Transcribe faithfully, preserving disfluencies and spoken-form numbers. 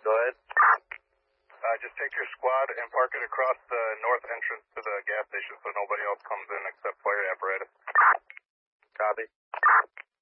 go ahead. Uh, just take your squad and park it across the north entrance to the gas station so nobody else comes in except fire apparatus. Copy.